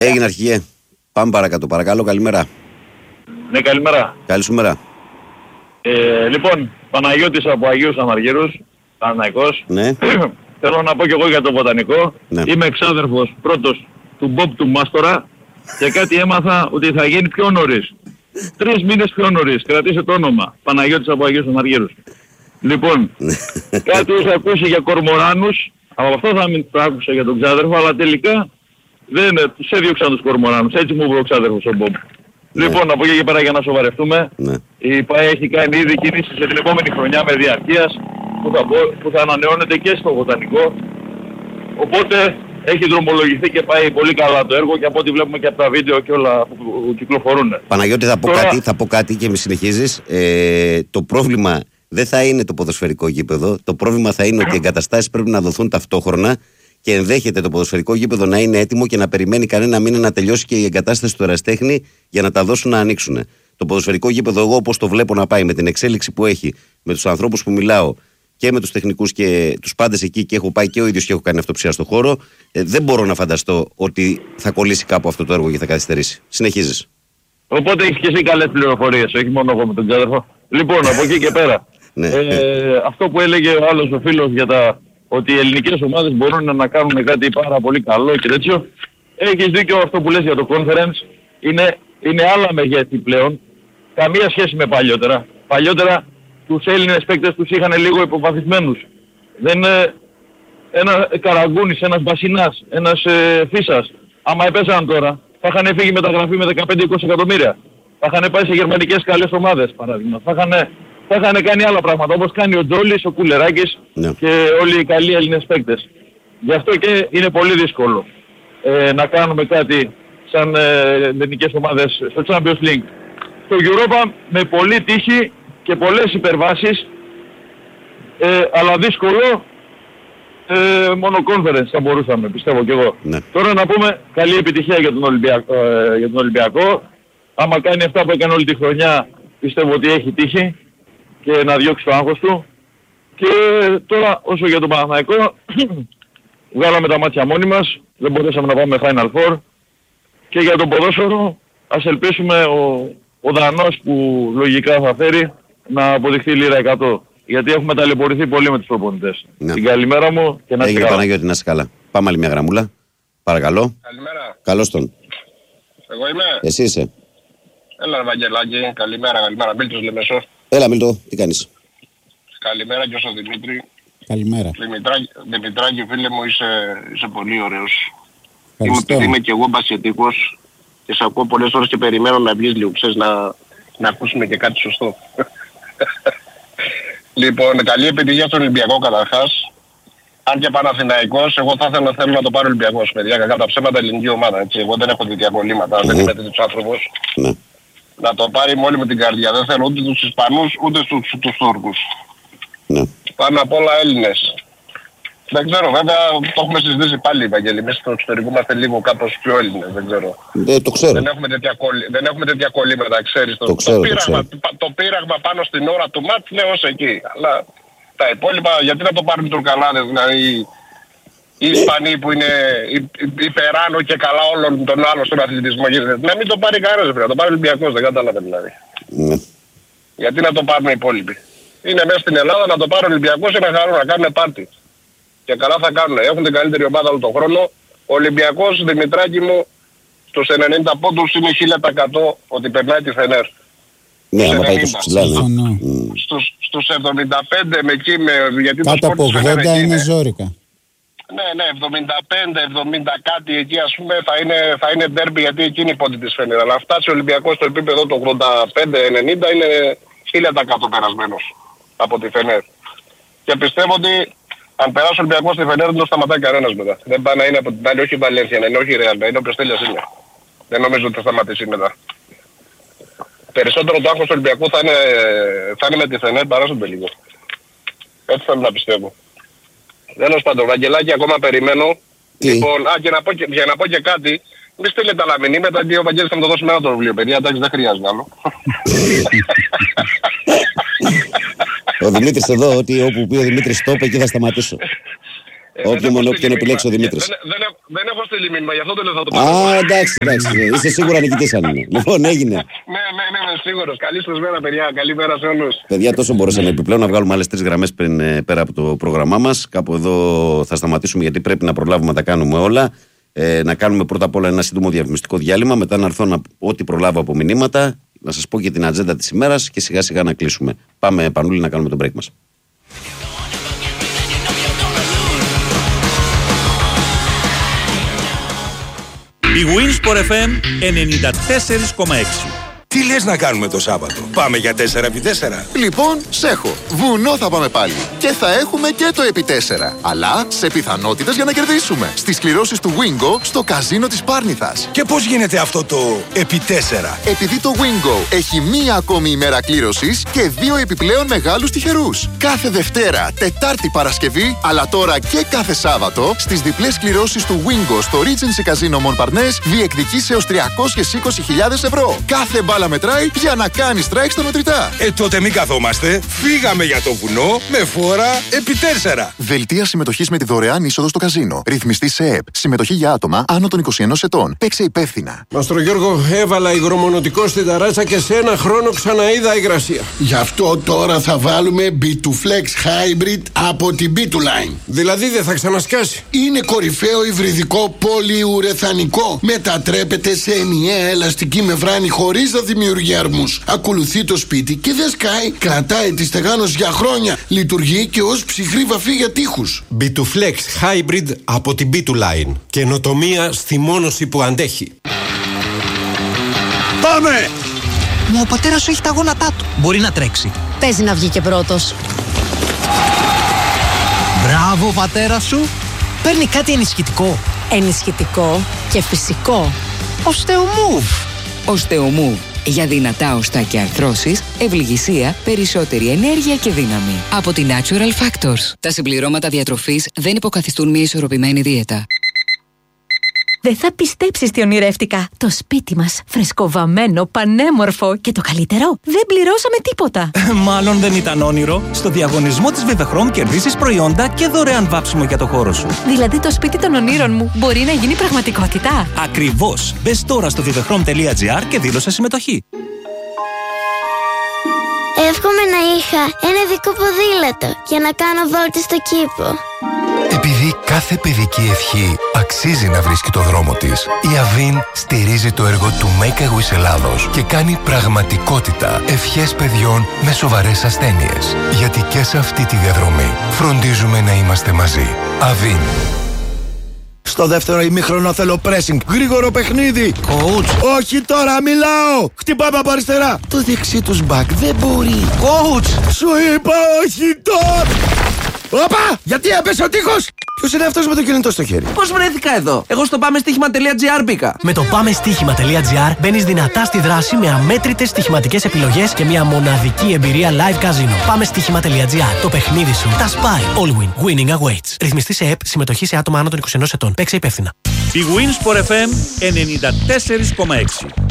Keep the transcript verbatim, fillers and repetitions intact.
Έγινε αρχηγέ. Πάμε παρακάτω. Παρακαλώ, καλημέρα. Ναι, καλημέρα. Καλή σου μέρα. Ε, λοιπόν, Παναγιώτης από Αγίους Αμαργύρους, Παναθηναϊκός. Ναι. Θέλω να πω κι εγώ για το βοτανικό. Ναι. Είμαι εξάδερφος πρώτος του Μπομπ του Μάστορα και κάτι έμαθα ότι θα γίνει πιο νωρίς. Τρεις μήνες πιο νωρίς. Κρατήστε το όνομα. Παναγιώτης από Αγίους Αμαργύρους. Λοιπόν, κάτι είχα ακούσει για κορμοράνους. Από αυτό θα μην το άκουσα για τον ξάδερφο, αλλά τελικά δεν τους έδιωξαν τους κορμοράνους. Έτσι μου είπε ο ξάδερφος ο Μπομπ. Ναι. Λοιπόν, από εκεί και πέρα για να σοβαρευτούμε, Ναι. η ΠΑΕ έχει κάνει ήδη κινήσεις για την επόμενη χρονιά με διαρκείας που θα, μπο- που θα ανανεώνεται και στο βοτανικό. Οπότε έχει δρομολογηθεί και πάει πολύ καλά το έργο και από ό,τι βλέπουμε και από τα βίντεο και όλα που κυκλοφορούν. Παναγιώτη, θα πω, Τώρα- κάτι, θα πω κάτι και με συνεχίζεις. Ε, το πρόβλημα δεν θα είναι το ποδοσφαιρικό γήπεδο. Το πρόβλημα θα είναι ότι οι εγκαταστάσεις πρέπει να δοθούν ταυτόχρονα και ενδέχεται το ποδοσφαιρικό γήπεδο να είναι έτοιμο και να περιμένει κανένα μήνα να τελειώσει και η εγκατάσταση του ερασιτέχνη για να τα δώσουν να ανοίξουν. Το ποδοσφαιρικό γήπεδο, εγώ όπως το βλέπω να πάει, με την εξέλιξη που έχει, με τους ανθρώπους που μιλάω και με τους τεχνικούς και τους πάντες εκεί, και έχω πάει και ο ίδιος και έχω κάνει αυτοψία στο χώρο, ε, δεν μπορώ να φανταστώ ότι θα κολλήσει κάπου αυτό το έργο και θα καθυστερήσει. Συνεχίζεις. Οπότε έχεις και εσύ καλές πληροφορίες, όχι μόνο εγώ με τον ξάδερφο. Λοιπόν, από εκεί και πέρα. Ναι. ε, αυτό που έλεγε ο άλλος ο φίλος για τα ότι οι ελληνικές ομάδες μπορούν να κάνουν κάτι πάρα πολύ καλό και τέτοιο. Έχεις δίκιο αυτό που λες για το conference. Είναι, είναι άλλα μεγέθη πλέον. Καμία σχέση με παλιότερα. Παλιότερα τους Έλληνες παίκτες τους είχαν λίγο υποβαθισμένους. Δεν, ε, ένα Καραγκούνης, ένας Μπασινάς, ένας ε, Φίσας. Άμα έπαιζαν τώρα, θα είχαν φύγει μεταγραφή με δεκαπέντε είκοσι εκατομμύρια. Θα είχαν πάει σε γερμανικές καλές ομάδες, παράδειγμα. Θα είχαν, θα είχαν κάνει άλλα πράγματα, όπως κάνει ο Τζόλης, ο Κουλεράκης Ναι. και όλοι οι καλοί Έλληνες παίκτες. Γι' αυτό και είναι πολύ δύσκολο ε, να κάνουμε κάτι σαν ε, ελληνικές ομάδες στο Champions League. Στο Europa με πολλή τύχη και πολλές υπερβάσεις, ε, αλλά δύσκολο, ε, μόνο conference θα μπορούσαμε, πιστεύω κι εγώ. Ναι. Τώρα να πούμε καλή επιτυχία για τον Ολυμπιακό. Ε, για τον Ολυμπιακό. Άμα κάνει αυτά που έκανε όλη τη χρονιά, πιστεύω ότι έχει τύχη και να διώξει το άγχος του. Και τώρα όσο για τον Παναθηναϊκό, βγάλαμε τα μάτια μόνοι μας, δεν μπορέσαμε να πάμε Final Four. Και για τον ποδόσφαιρο, ας ελπίσουμε ο, ο Δανός που λογικά θα φέρει να αποδειχθεί λίρα εκατό. Γιατί έχουμε ταλαιπωρηθεί πολύ με τους προπονητές. Ναι. Την καλημέρα μου και να είστε Έγινε, καλά. Παναγιώτη, να είσαι καλά. Πάμε άλλη μια γραμμούλα. Παρακαλώ. Καλημέρα. Καλώς τον. Εγώ είμαι. Εσύ είσαι. Έλα, Βαγγελάκη. Καλημέρα, καλημέρα. Μίλτος Λεμεσό. Έλα, Μίλτο, τι κάνεις. Καλημέρα και στον Δημήτρη. Καλημέρα. Δημητράκη, Δημητράκη, φίλε μου, είσαι, είσαι πολύ ωραίος. Είμαι, Ευχαριστώ. επειδή είμαι και εγώ μπασκετικός και σε ακούω πολλές ώρες και περιμένω να βγεις λίγο, ξέρεις, να, να ακούσουμε και κάτι σωστό. Λοιπόν, καλή επιτυχία στον Ολυμπιακό καταρχάς. Αν και Παναθηναϊκός, εγώ θα ήθελα θέλω να το πάρω Ολυμπιακός, παιδιά, κατά τα ψέματα ελληνική ομάδα, έτσι. Εγώ δεν έχω τέτοια κολλήματα, δεν είμαι τέτοιος άνθρωπος. Ναι. Να το πάρει με όλη μου την καρδιά. Δεν θέλω ούτε τους Ισπανούς ούτε τους, τους Τούρκους. Ναι. Πάνω απ' όλα Έλληνες. Δεν ξέρω, βέβαια το έχουμε συζητήσει πάλι, Βαγγέλη. Εμείς στο εξωτερικό είμαστε λίγο κάπως πιο Έλληνες, δεν ξέρω. Ε, το ξέρω. Δεν έχουμε τέτοια, κολλη... δεν έχουμε τέτοια κολλήματα, ξέρεις. Το Το, ξέρω, το, το πείραγμα, ξέρω. το, το πείραγμα πάνω στην ώρα του μάτς, ναι, ως εκεί. Αλλά τα υπόλοιπα, γιατί να το πάρουν οι Τουρκαλάδες, δηλαδή οι Ισπανοί που είναι υ- υ- υπεράνω και καλά όλων των άλλων στον αθλητισμό. Να μην το πάρει κανένας, πρέπει να το πάρει ο Ολυμπιακός, δεν κατάλαβε δηλαδή. Ναι. Γιατί να το πάρουν οι υπόλοιποι. Είναι μέσα στην Ελλάδα να το πάρουν ο Ολυμπιακός και να χαρούν, να κάνουν πάρτι. Και καλά θα κάνουν. Έχουν την καλύτερη ομάδα όλο τον χρόνο. Ο Ολυμπιακός, Δημητράκη μου, στους ενενήντα πόντους είναι χίλια τοις εκατό ότι περνάει τη Φενέρ. Ναι, άμα πάει ενενήντα. τόσο ψηλά, ναι. Συμφωνώ. Μμ. Στους, στους εβδομήντα πέντε με εκεί, με, γιατί το Κάτω σπορ από της Φενέρ ογδόντα εκεί είναι ζόρικα. Ναι, ναι, εβδομήντα πέντε εβδομήντα κάτι εκεί ας πούμε θα είναι, θα είναι ντέρμπι γιατί εκεί είναι η πόντη της Φενέρ. Αλλά φτάσει ο Ολυμπιακός στο επίπεδο του ογδόντα πέντε ενενήντα είναι χίλια τοις εκατό περασμένος από τη Φενέρ. Και πιστεύω ότι αν περάσει ο Ολυμπιακός στη Φενέρ δεν το σταματάει κανένας μετά. Δεν πάει να είναι από την άλλη, όχι η Βαλένθια, να είναι όχι η Ρεάλ, να είναι όποιος θέλει ας είναι. Δεν νομίζω ότι θα σταματήσει μετά. Περισσότερο το άγχος του Ολυμπιακού θα είναι, θα είναι με τη Φενέρ παρά στον τελικό. Έτσι θέλω να πιστεύω. Τέλος πάντων, Βαγγελάκη, ακόμα περιμένω. Τι? Λοιπόν, α, και να πω και, για να πω και κάτι, μη στείλετε άλλα μηνύματα, γιατί ο Βαγγέλης θα μου το δώσει με ένα το βιβλίο, παιδιά, εντάξει, δεν χρειάζεται άλλο. Ο Δημήτρης εδώ, ότι όπου πει ο Δημήτρης stop, εκεί θα σταματήσω. Όποιον όποιον επιλέξει ο Δημήτρης. Δεν, δεν, δεν έχω στείλει μήνυμα, γι' αυτό το λέω θα το πω. Α, εντάξει, εντάξει. Είσαι σίγουρα νικητής αν είναι. Λοιπόν, έγινε. Ναι, ναι, ναι, ναι, σίγουρος. Καλή σας μέρα, παιδιά. Καλή μέρα σε όλους. Παιδιά, τόσο μπορούσαμε επιπλέον να βγάλουμε άλλες τρεις γραμμές πριν, πέρα από το πρόγραμμά μας. Κάπου εδώ θα σταματήσουμε γιατί πρέπει να προλάβουμε να τα κάνουμε όλα. Ε, να κάνουμε πρώτα απ' όλα ένα σύντομο διαφημιστικό διάλειμμα. Μετά να έρθω να, ό,τι προλάβω από μηνύματα. Να σας πω και την ατζέντα της ημέρας και σιγά σιγά να κλείσουμε. Πάμε, Πανούλη, να κάνουμε τον break μας. Η Winsport εφ εμ ενενήντα τέσσερα κόμμα έξι. Τι λες να κάνουμε το Σάββατο? Πάμε για τέσσερα επί τέσσερα. Λοιπόν, σ' έχω. Βουνό θα πάμε πάλι. Και θα έχουμε και το επί τέσσερα. Αλλά σε πιθανότητες για να κερδίσουμε. Στις κληρώσεις του Wingo στο καζίνο της Πάρνηθας. Και πώς γίνεται αυτό το επί τέσσερα? Επειδή το Wingo έχει μία ακόμη ημέρα κλήρωσης και δύο επιπλέον μεγάλους τυχερούς. Κάθε Δευτέρα, Τετάρτη, Παρασκευή, αλλά τώρα και κάθε Σάββατο, στις διπλές κληρώσεις του Wingo στο Regency Casino Montparnasse διεκδικείς έως τριακόσιες είκοσι χιλιάδες ευρώ. Κάθε μπάλα μετράει για να κάνει strike στα μετρητά. Ε, τότε μην καθόμαστε. Φύγαμε για το βουνό με φόρα επί τέσσερα. Δελτία συμμετοχής με τη δωρεάν είσοδο στο καζίνο. Ρυθμιστή σε ΕΕΠ. Συμμετοχή για άτομα άνω των είκοσι ενός ετών. Παίξε υπεύθυνα. Μαστρογιώργο, έβαλα υγρομονωτικό στην ταράτσα και σε ένα χρόνο ξαναείδα υγρασία. Γι' αυτό τώρα θα βάλουμε μπι τού Flex Hybrid από την μπι τού Line. Δηλαδή δεν θα ξανασκάσει. Είναι κορυφαίο υβριδικό πολυουρεθανικό. Μετατρέπεται σε ενιαία ελαστική μεμβράνη χωρίς να δημιουργεί αρμούς. Ακολουθεί το σπίτι και δεν σκάει. Κρατάει τη στεγάνωση για χρόνια. Λειτουργεί και ως ψυχρή βαφή για τοίχους. μπι τού Flex Hybrid από την μπι τού Line. Καινοτομία στη μόνωση που αντέχει. Πάμε! Μα ο πατέρας σου έχει τα γόνατά του. Μπορεί να τρέξει. Παίζει να βγει και πρώτος. Μπράβο, ο πατέρας σου. Παίρνει κάτι ενισχυτικό. Ενισχυτικό και φυσικό. Osteomove. Osteomove. Για δυνατά οστά και αρθρώσεις, ευληγησία, περισσότερη ενέργεια και δύναμη. Από τη Natural Factors. Τα συμπληρώματα διατροφής δεν υποκαθιστούν μια ισορροπημένη δίαιτα. Δεν θα πιστέψεις τι ονειρεύτηκα. Το σπίτι μας, φρεσκοβαμμένο, πανέμορφο και το καλύτερο, δεν πληρώσαμε τίποτα. Μάλλον δεν ήταν όνειρο. Στο διαγωνισμό της Vivechrome κερδίσεις προϊόντα και δωρεάν βάψιμο για το χώρο σου. Δηλαδή το σπίτι των ονείρων μου μπορεί να γίνει πραγματικότητα. Ακριβώς. Μπες τώρα στο vivechrome τελεία gr και δήλωσε συμμετοχή. Εύχομαι να είχα ένα δικό ποδήλατο για να κάνω βόλτες στο κήπο. Επειδή κάθε παιδική ευχή αξίζει να βρίσκει το δρόμο της, η Avin στηρίζει το έργο του Make a Wish Ελλάδος και κάνει πραγματικότητα ευχές παιδιών με σοβαρές ασθένειες. Γιατί και σε αυτή τη διαδρομή φροντίζουμε να είμαστε μαζί. Avin. Στο δεύτερο ημίχρονο θέλω pressing. Γρήγορο παιχνίδι. Coach. Όχι τώρα, μιλάω. Χτυπάμε από αριστερά. Το δεξί τους back δεν μπορεί. Coach. Σου είπα όχι τώρα. Όπα! Γιατί έπεσε ο τείχος! Ποιος είναι αυτός με το κινητό στο χέρι? Πώς βρέθηκα εδώ? Εγώ στο πάμε στοίχημα τελεία gr μπήκα. Με το πάμε στοίχημα τελεία gr μπαίνεις δυνατά στη δράση με αμέτρητες στοιχηματικές επιλογές και μια μοναδική εμπειρία live casino. Πάμε στοίχημα τελεία gr. Το παιχνίδι σου τα σπάει. All win. Winning awaits. Ρυθμιστή σε ΕΕΠ. Συμμετοχή σε άτομα άνω των είκοσι ενός ετών. Παίξε υπεύθυνα. Η Winsport εφ εμ ενενήντα τέσσερα κόμμα έξι.